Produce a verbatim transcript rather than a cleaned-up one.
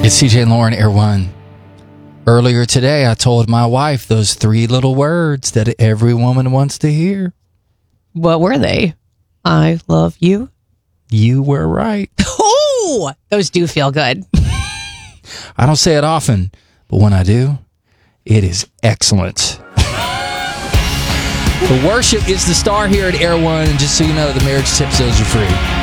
It's C J and Lauren, Air One. Earlier today, I told my wife those three little words that every woman wants to hear. What were they? I love you. You were right. Oh, those do feel good. I don't say it often, but when I do, it is excellent. The worship is the star here at Air One, and just so you know, the marriage tips, those are free.